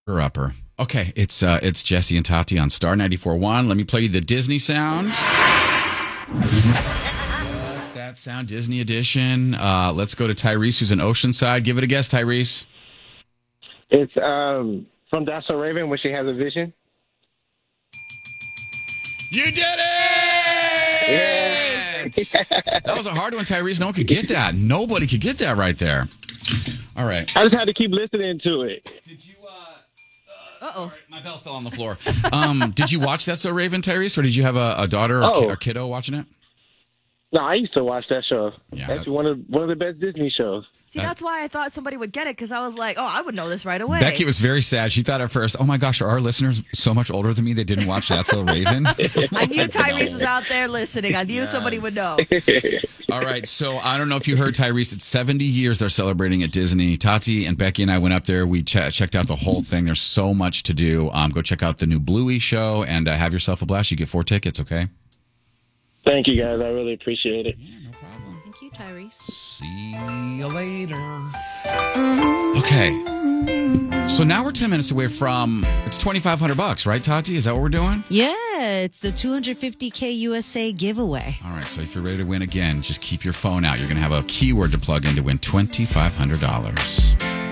Her upper. Okay, it's Jesse and Tati on Star 94.1. Let me play you the Disney sound. That's that sound, Disney edition. Let's go to Tyrese, who's in Oceanside. Give it a guess, Tyrese. It's from That's So Raven when she has a vision. You did it! That was a hard one, Tyrese. No one could get that. Nobody could get that right there. All right. I just had to keep listening to it. Did you, sorry, my bell fell on the floor. Did you watch That's So Raven, Tyrese, or did you have a daughter or a kiddo watching it? No, I used to watch that show. Yeah, That's one of the best Disney shows. See, that's why I thought somebody would get it, because I was like, I would know this right away. Becky was very sad. She thought at first, oh my gosh, are our listeners so much older than me they didn't watch That's So Raven? I knew Tyrese was out there listening. I knew somebody would know. All right, so I don't know if you heard, Tyrese, it's 70 years they're celebrating at Disney. Tati and Becky and I went up there. We checked out the whole thing. There's so much to do. Go check out the new Bluey show and have yourself a blast. You get 4 tickets, okay? Thank you, guys. I really appreciate it. Yeah, no problem. Thank you, Tyrese. See you later. Okay. So now we're 10 minutes away from, it's $2,500, right, Tati? Is that what we're doing? Yeah, it's the 250K USA giveaway. All right, so if you're ready to win again, just keep your phone out. You're going to have a keyword to plug in to win $2,500.